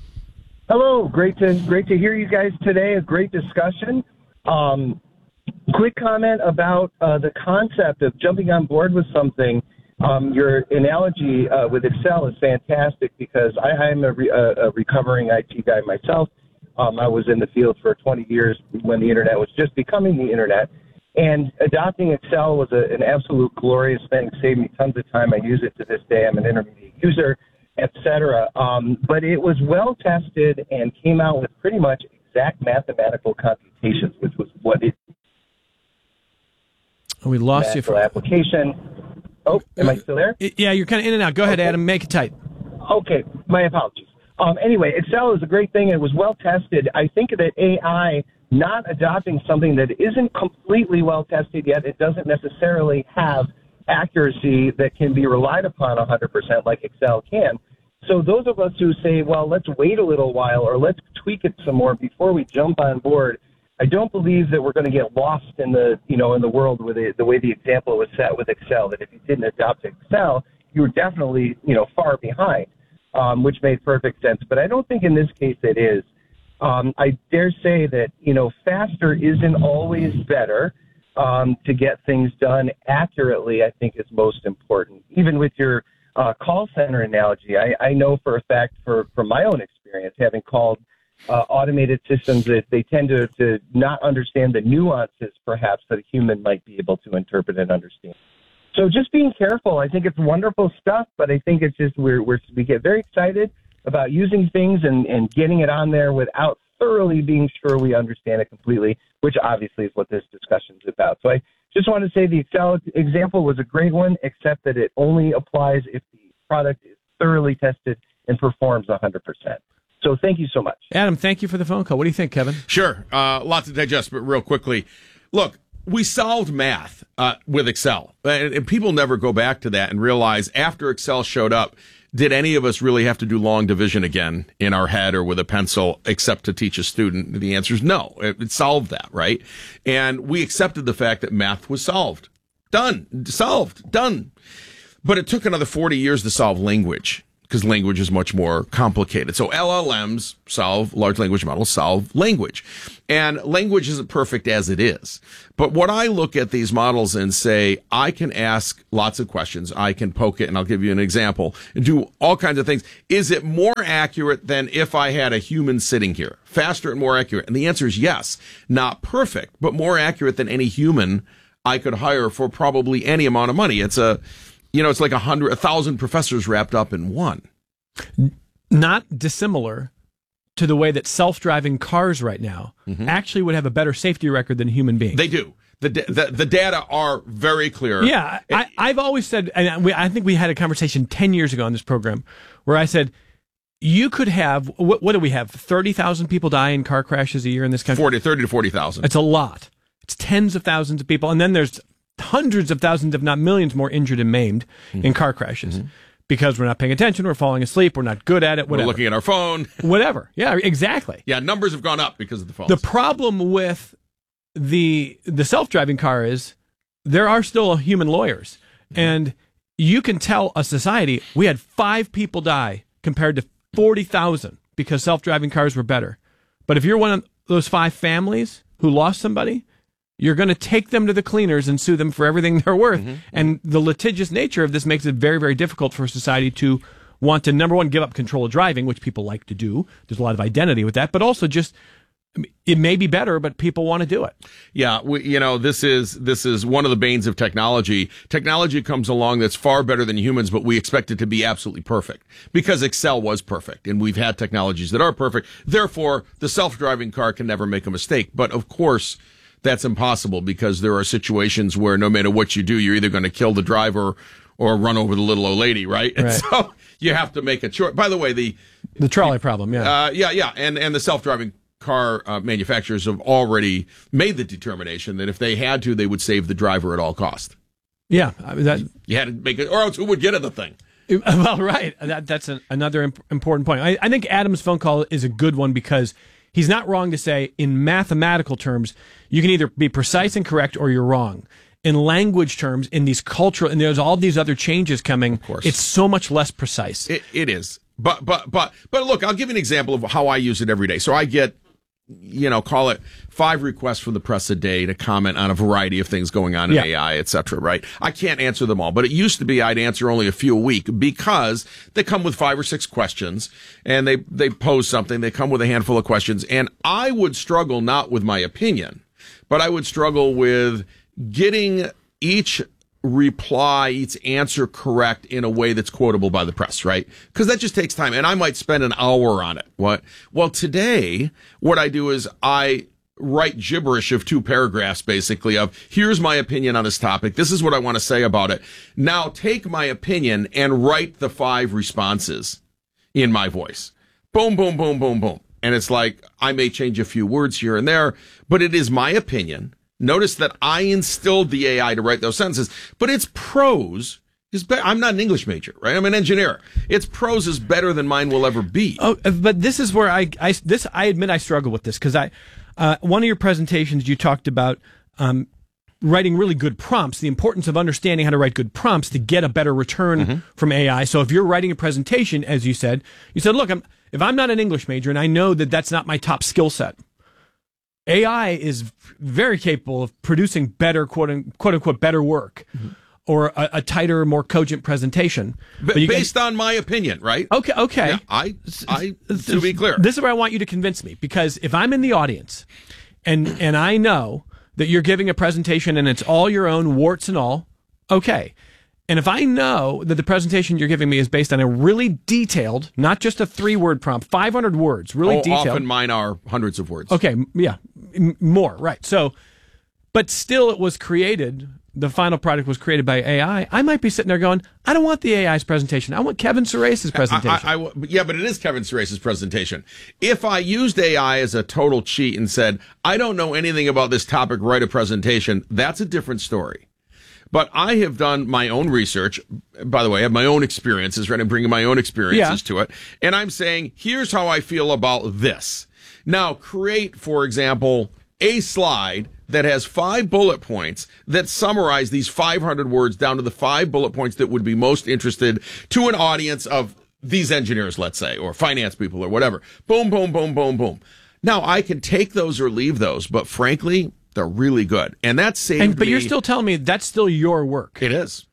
Hello, great to great to hear you guys today. A great discussion. Um, quick comment about uh, the concept of jumping on board with something. Um, your analogy uh, with Excel is fantastic because I, I'm a, re, a, a recovering I T guy myself. Um, I was in the field for twenty years when the internet was just becoming the internet, and adopting Excel was a, an absolute glorious thing. It saved me tons of time. I use it to this day. I'm an intermediate user, et cetera. Um, but it was well tested and came out with pretty much exact mathematical computations, which was what it. Oh, we lost you for application. Oh, am I still there? Yeah, you're kind of in and out. Go ahead, okay. Adam. Make it tight. Okay, my apologies. Um, anyway, Excel is a great thing. It was well tested. I think that A I not adopting something that isn't completely well tested yet, it doesn't necessarily have accuracy that can be relied upon one hundred percent like Excel can. So those of us who say, well, let's wait a little while or let's tweak it some more before we jump on board, I don't believe that we're going to get lost in the, you know, in the world with it, the way the example was set with Excel, that if you didn't adopt Excel, you were definitely, you know, far behind, um, which made perfect sense. But I don't think in this case it is. Um, I dare say that, you know, faster isn't always better. Um, to get things done accurately, I think is most important. Even with your uh, call center analogy, I, I know for a fact, for, from my own experience, having called uh, automated systems, that they tend to, to not understand the nuances, perhaps, that a human might be able to interpret and understand. So just being careful. I think it's wonderful stuff, but I think it's just we're, we're we get very excited about using things and, and getting it on there without thoroughly being sure we understand it completely, which obviously is what this discussion is about. So I just want to say the Excel example was a great one, except that it only applies if the product is thoroughly tested and performs one hundred percent. So thank you so much. Adam, thank you for the phone call. What do you think, Kevin? Sure. Uh, lots to digest, but real quickly. Look, we solved math uh, with Excel, and, and people never go back to that and realize after Excel showed up, did any of us really have to do long division again in our head or with a pencil except to teach a student? The answer is no. It, it solved that, right? And we accepted the fact that math was solved. Done. Solved. Done. But it took another forty years to solve language, because language is much more complicated. So L L Ms solve, large language models solve language. And language isn't perfect as it is. But what I look at these models and say, I can ask lots of questions. I can poke it, and I'll give you an example, and do all kinds of things. Is it more accurate than if I had a human sitting here? Faster and more accurate? And the answer is yes. Not perfect, but more accurate than any human I could hire for probably any amount of money. It's a, you know, it's like a hundred, a thousand professors wrapped up in one. Not dissimilar to the way that self-driving cars right now mm-hmm. actually would have a better safety record than human beings. They do. The, the, the data are very clear. Yeah. It, I, I've always said, and we, I think we had a conversation ten years ago on this program where I said, you could have, what, what do we have? thirty thousand people die in car crashes a year in this country? forty, thirty to forty thousand. It's a lot. It's tens of thousands of people. And then there's hundreds of thousands, if not millions, more injured and maimed mm-hmm. in car crashes. Mm-hmm. Because we're not paying attention, we're falling asleep, we're not good at it, whatever. We're looking at our phone. Whatever. Yeah, exactly. Yeah, numbers have gone up because of the phones. The problem with the the self-driving car is there are still human lawyers. Mm-hmm. And you can tell a society, we had five people die compared to forty thousand because self-driving cars were better. But if you're one of those five families who lost somebody, you're going to take them to the cleaners and sue them for everything they're worth. Mm-hmm. And the litigious nature of this makes it very, very difficult for society to want to, number one, give up control of driving, which people like to do. There's a lot of identity with that. But also just, it may be better, but people want to do it. Yeah, we, you know, this is this is one of the banes of technology. Technology comes along that's far better than humans, but we expect it to be absolutely perfect because Excel was perfect, and we've had technologies that are perfect. Therefore, the self-driving car can never make a mistake. But of course, that's impossible because there are situations where no matter what you do, you're either going to kill the driver or run over the little old lady, right? And right. so you have to make a choice. By the way, the the trolley problem, yeah, uh, yeah, yeah, and and the self-driving car uh, manufacturers have already made the determination that if they had to, they would save the driver at all cost. Yeah, I mean, that you had to make it, or else who would get at the thing? Well, right. That that's an, another imp- important point. I, I think Adam's phone call is a good one because he's not wrong to say in mathematical terms, you can either be precise and correct or you're wrong. In language terms, in these cultural, and there's all these other changes coming, of course. It's so much less precise. It, it is. But, but, but, but look, I'll give you an example of how I use it every day. So I get, you know, call it five requests from the press a day to comment on a variety of things going on in yeah. A I, et cetera, right? I can't answer them all, but it used to be I'd answer only a few a week because they come with five or six questions and they, they pose something. They come with a handful of questions, and I would struggle not with my opinion, but I would struggle with getting each reply, each answer correct in a way that's quotable by the press, right? Because that just takes time, and I might spend an hour on it. What? Well, today, what I do is I write gibberish of two paragraphs, basically, of here's my opinion on this topic. This is what I want to say about it. Now take my opinion and write the five responses in my voice. Boom, boom, boom, boom, boom. And it's like, I may change a few words here and there, but it is my opinion. Notice that I instilled the A I to write those sentences, but its prose is better. I'm not an English major, right? I'm an engineer. Its prose is better than mine will ever be. Oh, but this is where I, I this I admit I struggle with this because I, uh, one of your presentations you talked about um, writing really good prompts, the importance of understanding how to write good prompts to get a better return mm-hmm. from A I. So if you're writing a presentation, as you said, you said, look, I'm, if I'm not an English major and I know that that's not my top skill set, A I is very capable of producing better, quote, quote unquote, better work mm-hmm. or a, a tighter, more cogent presentation. But you based can, on my opinion, right? Okay, okay. Yeah, I, I, to be clear. This is where I want you to convince me, because if I'm in the audience and, and I know that you're giving a presentation and it's all your own, warts and all, okay. And if I know that the presentation you're giving me is based on a really detailed, not just a three-word prompt, five hundred words, really oh, detailed. Often mine are hundreds of words. Okay, yeah, m- more, right. So, but still it was created, the final product was created by A I. I might be sitting there going, I don't want the A I's presentation. I want Kevin Surace's presentation. I, I, I, yeah, but it is Kevin Surace's presentation. If I used A I as a total cheat and said, I don't know anything about this topic, write a presentation, that's a different story. But I have done my own research. By the way, I have my own experiences, right? I'm bringing my own experiences Yeah. to it. And I'm saying, here's how I feel about this. Now, create, for example, a slide that has five bullet points that summarize these five hundred words down to the five bullet points that would be most interested to an audience of these engineers, let's say, or finance people or whatever. Boom, boom, boom, boom, boom. Now, I can take those or leave those, but frankly, they're really good. And that saved And, but me. you're still telling me that's still your work. It is.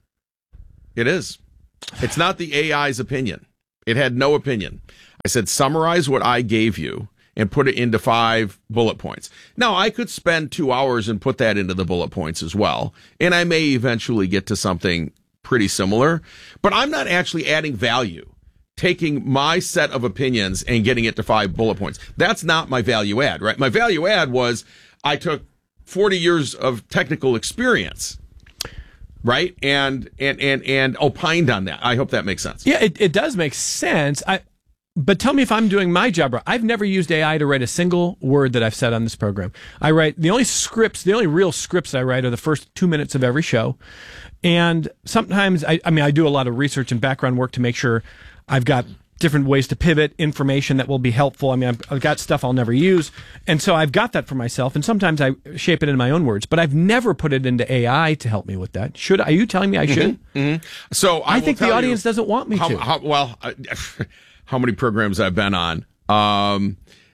It is. It's not the A I's opinion. It had no opinion. I said, summarize what I gave you and put it into five bullet points. Now, I could spend two hours and put that into the bullet points as well, and I may eventually get to something pretty similar, but I'm not actually adding value, taking my set of opinions and getting it to five bullet points. That's not my value add, right? My value add was I took forty years of technical experience, right? And, and, and, and opined on that. I hope that makes sense. Yeah, it, it does make sense. I, but tell me if I'm doing my job right. I've never used A I to write a single word that I've said on this program. I write, the only scripts, the only real scripts I write are the first two minutes of every show. And sometimes, I, I mean, I do a lot of research and background work to make sure I've got different ways to pivot information that will be helpful. I mean, I've, I've got stuff I'll never use. And so I've got that for myself. And sometimes I shape it in my own words, but I've never put it into A I to help me with that. Should, are you telling me I should? Mm-hmm. Mm-hmm. So I, I will think the tell audience you doesn't want me how, to. How, well, uh, how many programs I've been on, um,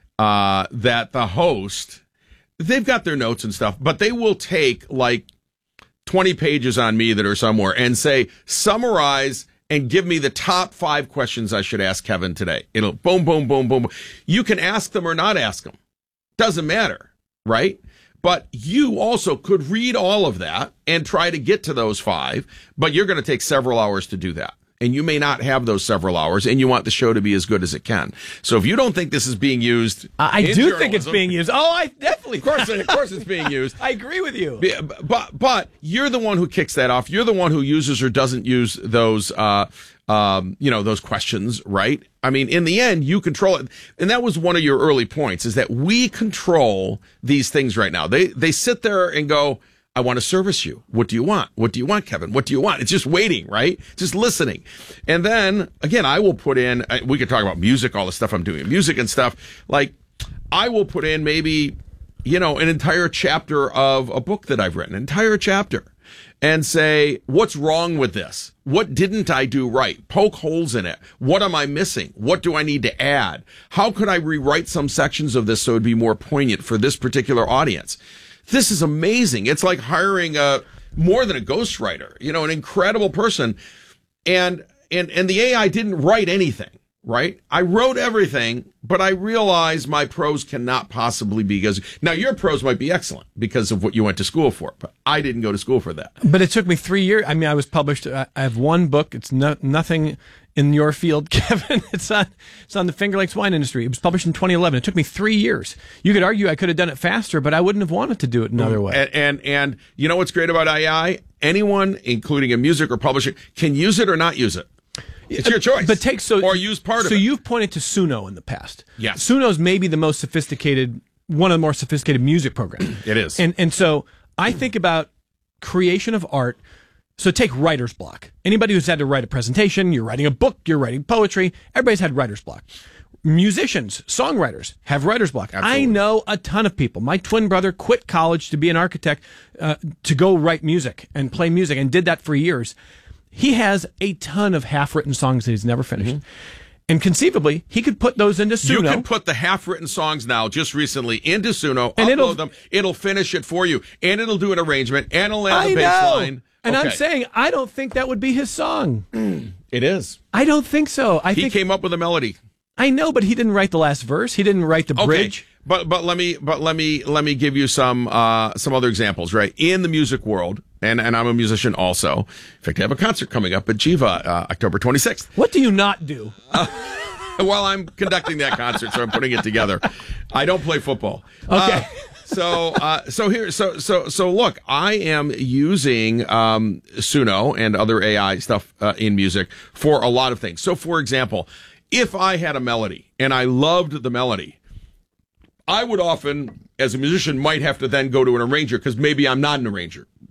uh, that the host, they've got their notes and stuff, but they will take like twenty pages on me that are somewhere and say, summarize and give me the top five questions I should ask Kevin today. It'll boom, boom, boom, boom. You can ask them or not ask them. Doesn't matter, right? But you also could read all of that and try to get to those five, but you're going to take several hours to do that. And you may not have those several hours, and you want the show to be as good as it can. So if you don't think this is being used, I in do think it's journalism- being used. Oh, I definitely. Of course, of course, it's being used. I agree with you. Yeah, But but you're the one who kicks that off. You're the one who uses or doesn't use those, uh, um, you know, those questions, right? I mean, in the end, you control it, and that was one of your early points: is that we control these things right now. They they sit there and go, I want to service you. What do you want? What do you want, Kevin? What do you want? It's just waiting, right? Just listening. And then, again, I will put in, we could talk about music, all the stuff I'm doing in music and stuff. Like, I will put in maybe, you know, an entire chapter of a book that I've written, an entire chapter, and say, what's wrong with this? What didn't I do right? Poke holes in it. What am I missing? What do I need to add? How could I rewrite some sections of this so it'd be more poignant for this particular audience? This is amazing. It's like hiring a more than a ghostwriter, you know, an incredible person. And, and, and the A I didn't write anything, right? I wrote everything, but I realized my prose cannot possibly be because now your prose might be excellent because of what you went to school for, but I didn't go to school for that. But it took me three years. I mean, I was published. I I have one book. It's no, nothing in your field, Kevin. It's on, it's on the Finger Lakes wine industry. It was published in twenty eleven. It took me three years. You could argue I could have done it faster, but I wouldn't have wanted to do it another way. And, and, and you know what's great about A I? Anyone, including a music or publisher, can use it or not use it. It's your choice. But take so or use part so of it. So you've pointed to Suno in the past. Yes. Suno's maybe the most sophisticated, one of the more sophisticated music programs. It is. And and so I think about creation of art. So take writer's block. Anybody who's had to write a presentation, you're writing a book, you're writing poetry, everybody's had writer's block. Musicians, songwriters have writer's block. Absolutely. I know a ton of people. My twin brother quit college to be an architect, uh, to go write music and play music, and did that for years. He has a ton of half-written songs that he's never finished. Mm-hmm. And conceivably, he could put those into Suno. You can put the half-written songs now, just recently, into Suno, and upload it'll, them. It'll finish it for you, and it'll do an arrangement, and it'll add I a bass line. know. And okay. I'm saying, I don't think that would be his song. It is. I don't think so. I he think came up with a melody. I know, but he didn't write the last verse. He didn't write the Okay. bridge. But but let me but let me let me give you some uh, some other examples, right? In the music world, and, and I'm a musician also. In fact, I have a concert coming up at Jiva uh, October twenty-sixth. What do you not do? Uh, well, I'm conducting that concert, so I'm putting it together. I don't play football. Okay. Uh, so uh, so here so so so look, I am using um, Suno and other A I stuff uh, in music for a lot of things. So for example, if I had a melody and I loved the melody, I would often, as a musician, might have to then go to an arranger because maybe I'm not an arranger.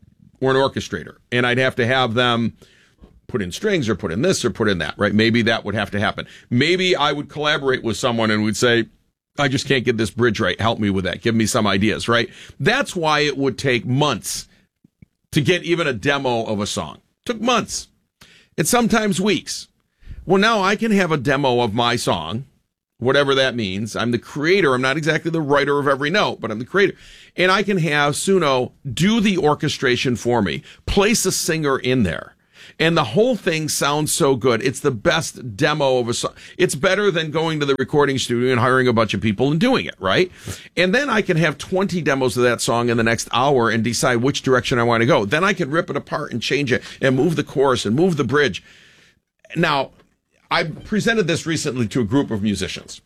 or an orchestrator, and I'd have to have them put in strings or put in this or put in that, right? Maybe that would have to happen. Maybe I would collaborate with someone and would say, I just can't get this bridge right. Help me with that. Give me some ideas, right? That's why it would take months to get even a demo of a song. It took months. It's sometimes weeks. Well, now I can have a demo of my song, whatever that means. I'm the creator. I'm not exactly the writer of every note, but I'm the creator. And I can have Suno do the orchestration for me, place a singer in there. And the whole thing sounds so good. It's the best demo of a song. It's better than going to the recording studio and hiring a bunch of people and doing it, right? And then I can have twenty demos of that song in the next hour and decide which direction I want to go. Then I can rip it apart and change it and move the chorus and move the bridge. Now, I presented this recently to a group of musicians.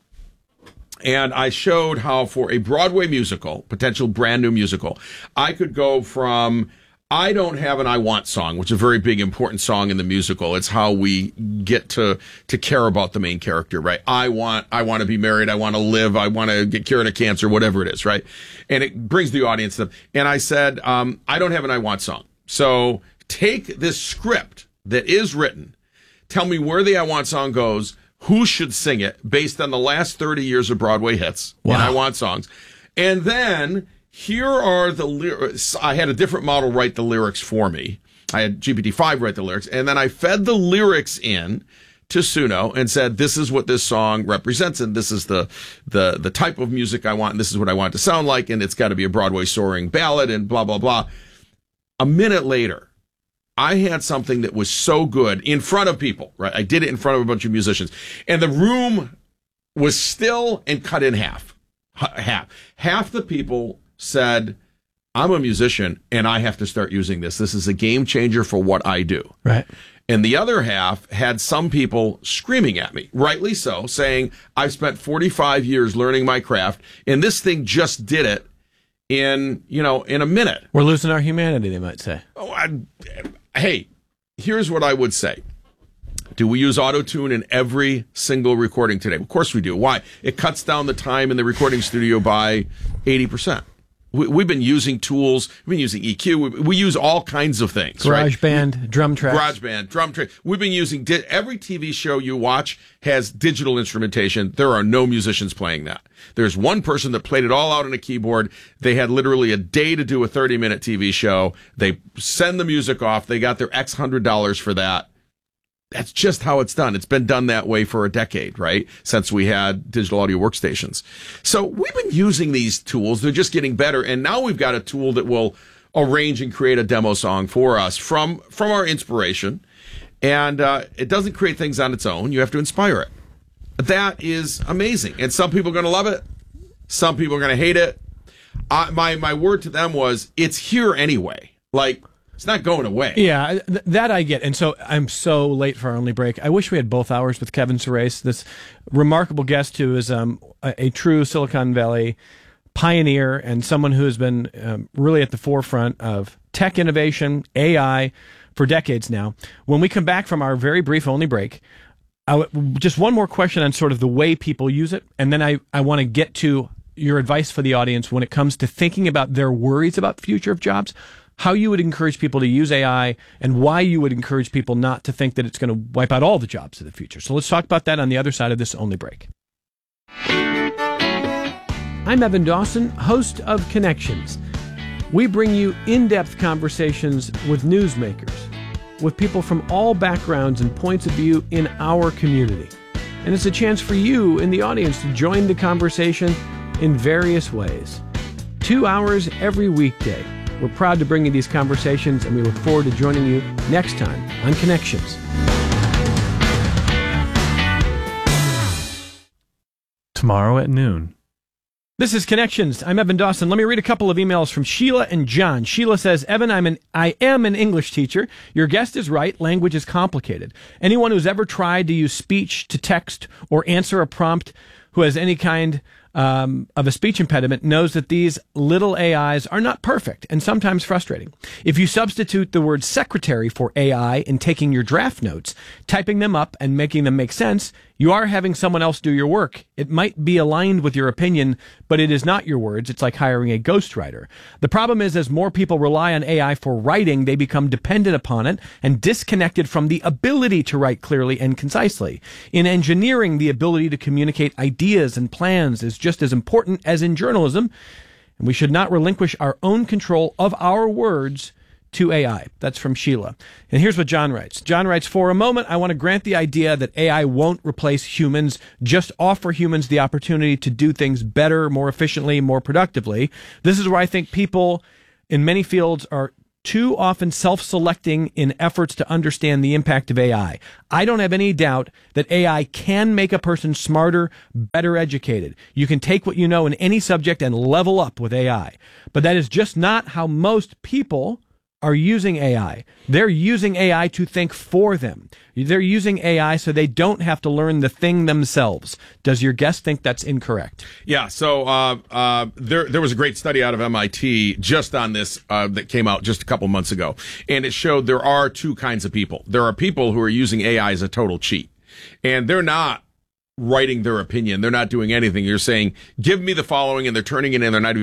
And I showed how for a Broadway musical, potential brand new musical, I could go from I Don't Have an I Want song, which is a very big, important song in the musical. It's how we get to, to care about the main character, right? I want, I want to be married. I want to live. I want to get cured of cancer, whatever it is, right? And it brings the audience to them. And I said, um, I don't have an I Want song. So take this script that is written. Tell me where the I Want song goes, who should sing it based on the last thirty years of Broadway hits wow. and I Want songs. And then here are the lyrics. I had a different model write the lyrics for me. I had G P T five write the lyrics, and then I fed the lyrics in to Suno and said, this is what this song represents, and this is the the the type of music I want, and this is what I want it to sound like, and it's got to be a Broadway soaring ballad, and blah, blah, blah. A minute later, I had something that was so good in front of people, right? I did it in front of a bunch of musicians, and the room was still and cut in half. Half. Half the people said, I'm a musician and I have to start using this. This is a game changer for what I do. Right. And the other half had some people screaming at me, rightly so, saying, I've spent forty-five years learning my craft and this thing just did it in, you know, in a minute. We're losing our humanity, they might say. Oh, I, hey, here's what I would say. Do we use auto-tune in every single recording today? Of course we do. Why? It cuts down the time in the recording studio by eighty percent. We, we've been using tools. We've been using E Q. We, we use all kinds of things. GarageBand, right? drum tracks. GarageBand, drum track. We've been using di- every T V show you watch has digital instrumentation. There are no musicians playing that. There's one person that played it all out on a keyboard. They had literally a day to do a thirty minute T V show. They send the music off. They got their X hundred dollars for that. That's just how it's done. It's been done that way for a decade, right? Since we had digital audio workstations. So we've been using these tools. They're just getting better. And now we've got a tool that will arrange and create a demo song for us from, from our inspiration. And uh, it doesn't create things on its own. You have to inspire it. That is amazing. And some people are going to love it. Some people are going to hate it. Uh, my, my word to them was, it's here anyway. Like, it's not going away. Yeah, th- that I get. And so I'm so late for our only break. I wish we had both hours with Kevin Surace, this remarkable guest who is um, a, a true Silicon Valley pioneer and someone who has been um, really at the forefront of tech innovation, A I, for decades now. When we come back from our very brief only break, I w- just one more question on sort of the way people use it. And then I, I want to get to your advice for the audience when it comes to thinking about their worries about the future of jobs. How you would encourage people to use A I and why you would encourage people not to think that it's going to wipe out all the jobs of the future. So let's talk about that on the other side of this only break. I'm Evan Dawson, host of Connections. We bring you in-depth conversations with newsmakers, with people from all backgrounds and points of view in our community. And it's a chance for you in the audience to join the conversation in various ways. Two hours every weekday. We're proud to bring you these conversations, and we look forward to joining you next time on Connections. Tomorrow at noon. This is Connections. I'm Evan Dawson. Let me read a couple of emails from Sheila and John. Sheila says, Evan, I'm an, I am an English teacher. Your guest is right. Language is complicated. Anyone who's ever tried to use speech to text or answer a prompt who has any kind Um, of a speech impediment knows that these little A Is are not perfect and sometimes frustrating. If you substitute the word secretary for A I in taking your draft notes, typing them up and making them make sense, You are having someone else do your work. It might be aligned with your opinion, but it is not your words. It's like hiring a ghostwriter. The problem is, as more people rely on A I for writing, they become dependent upon it and disconnected from the ability to write clearly and concisely. In engineering, the ability to communicate ideas and plans is just as important as in journalism, and we should not relinquish our own control of our words to A I. That's from Sheila. And here's what John writes. John writes, for a moment, I want to grant the idea that A I won't replace humans, just offer humans the opportunity to do things better, more efficiently, more productively. This is where I think people in many fields are too often self-selecting in efforts to understand the impact of A I. I don't have any doubt that A I can make a person smarter, better educated. You can take what you know in any subject and level up with A I. But that is just not how most people are using A I. They're using A I to think for them. They're using A I so they don't have to learn the thing themselves. Does your guest think that's incorrect? Yeah, so uh, uh, there there was a great study out of M I T just on this uh, that came out just a couple months ago, and it showed there are two kinds of people. There are people who are using A I as a total cheat, and they're not writing their opinion. They're not doing anything. You're saying, give me the following, and they're turning it in. They're not even